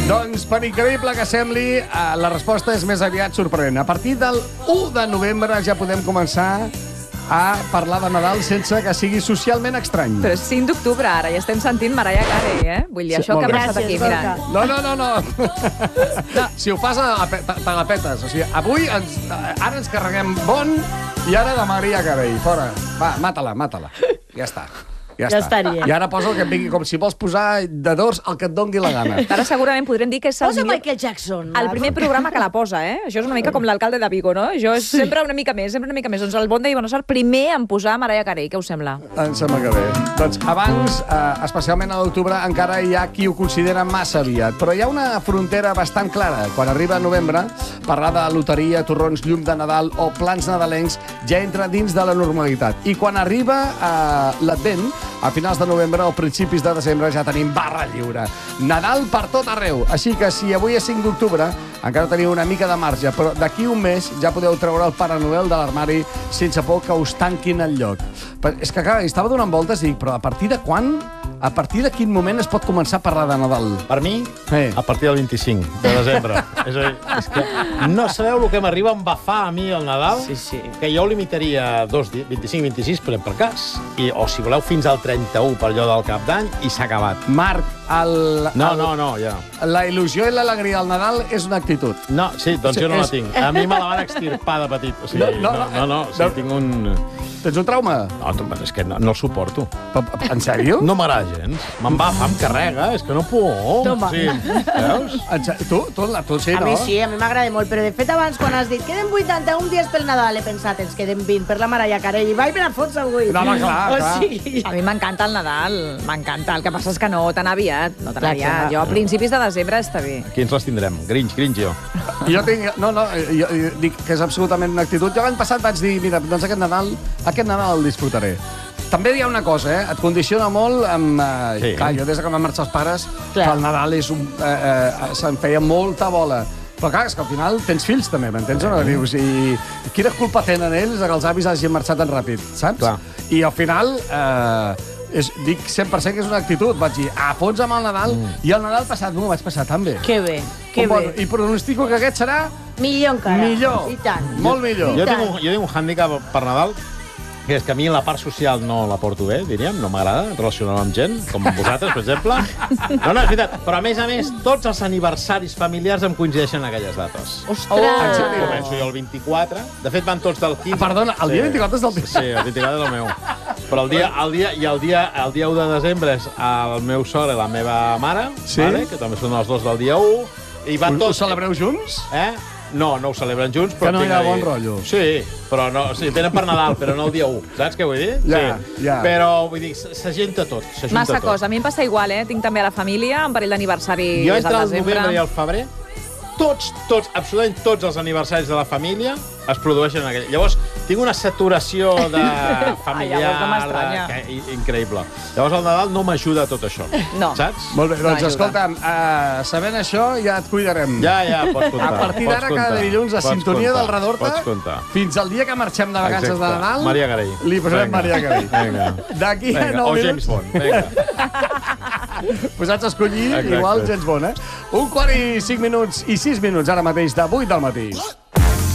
Doncs, per increïble que sembli, la resposta és més aviat sorprenent. A partir del 1 de novembre ja podem començar a parlar de Nadal sense que sigui socialment estrany. Però és 5 d'octubre, ara, ja estem sentint Mariah Carey, eh? Vull dir, això que ha passat aquí, mira. No. Si ho fas, te la petes. O sigui, avui, ara ens carreguem Bon i ara de Mariah Carey. Fora. Va, mata-la. Ja està. Ja estaria. I ara posa el que et vingui, com si vols posar de dos el que et dongui la gana. Ara segurament podrem dir que és Posa Michael Jackson. el primer programa que la posa, eh? Això és una mica com l'alcalde de Vigo, no? Jo és sempre una mica més. Doncs el Bon de Ivanhosa el primer en posar Mariah Carey, què us sembla? Em sembla que bé. Doncs abans, especialment a l'octubre, encara hi ha qui ho considera massa aviat. Però hi ha una frontera bastant clara. Quan arriba novembre, parlar de loteria, torrons, llum de Nadal o plans nadalencs ja entra dins de la normalitat. I quan arriba l'Advent, a finals de novembre o principis de desembre ja tenim barra lliure. Nadal per tot arreu. Així que si avui és 5 d'octubre, encara teniu una mica de marge, però d'aquí un mes ja podeu treure el Pare Noel de l'armari sense por que us tanquin el lloc. Però és que, clar, estava donant voltes i dic, però a partir de quan? A partir de quin moment es pot començar a parlar de Nadal? Per mi, a partir del 25 de desembre. És a dir, és que no sabeu el que m'arriba a embafar a mi el Nadal? Sí. Que jo ho limitaria 2 dies, 25-26, per cas. O si voleu, fins al 31 per allò del cap d'any, i s'ha acabat. Marc, No, ja. La il·lusió i l'alegria al Nadal és una actitud. No, sí, doncs jo no la tinc. A mi me la van extirpar de petit. O sigui, no, tinc un... Tens un trauma? No, és que no el suporto. En sèrio? No m'agrada gens. M'embafa, em carrega, és que no puc. Toma. Sí, veus? Tu sí, no? A mi sí, a mi m'agrada molt, però de fet abans quan has dit queden 81 dies pel Nadal, he pensat, ens queden 20 per la Mariah Carey, i vaig per a fons avui. No, clar. Sí. A mi m'encanta el Nadal, m'encanta. El que passa és que no tan aviat, Clar. Jo a principis de desembre està bé. Aquí ens les tindrem. Grinch jo. Jo tinc... jo dic que és absolutament una actitud. Jo l'any passat vaig dir, mira, doncs aquest Nadal el disfrutaré. També hi ha una cosa, et condiciona molt amb... Sí. Clar, jo des que van marxar els pares, Clar. que el Nadal se'n feia molta bola. Però clar, és que al final tens fills també, m'entens o no? Dius, i quina culpa tenen ells que els avis hagin marxat tan ràpid, saps? Clar. I al final... dic 100% que és una actitud. Vaig dir, a fons amb el Nadal, i el Nadal passat m'ho vaig passar tan bé. Que bé. I pronostico que aquest serà Millor encara. millor. I tant. Molt millor. Jo tinc un hàndicap per Nadal, que és que a mi la part social no la porto bé, diríem, no m'agrada relacionar-me amb gent, com vosaltres, per exemple. No, és veritat, però a més, tots els aniversaris familiars em coincideixen en aquelles dates. Ostres! Començo jo el 24, de fet van tots del 15. Perdona, el dia 24 és del 15. Sí, el 24 és el meu. Però el dia 1 de desembre és el meu sogre i la meva mare, Sí? vale? Que també són els dos del dia 1. I van Ho tots... celebreu junts? No ho celebren junts, però... Que no hi ha bon rotllo. Sí, però no, sí, tenen per Nadal, però no el dia 1. Saps què vull dir? Ja. Però, vull dir, s'ajunta tot. Massa cosa. A mi em passa igual, eh? Tinc també a la família, un parell d'aniversaris Jo al entre el desembre. novembre i el febrer, absolutament tots els aniversaris de la família es produeixen en aquell... Llavors, tinc una saturació de familiar... Llavors no m'estranya. Increïble. Llavors, el Nadal no m'ajuda a tot això. No. Saps? Molt bé, doncs No ajuda. escolta'm, sabent això, ja et cuidarem. Ja, pots comptar. A partir d'ara, cada dilluns, a sintonia del Redorta, Pots comptar. fins al dia que marxem de vacances de Nadal, Mariah Carey. li posarem Mariah Carey. Vinga. D'aquí a 9 O minuts... James Bond. Vinga. Posats a escollir, Exacte. igual James Bond, 1 quart i 5 minuts i 6 minuts ara mateix de 8 del matí.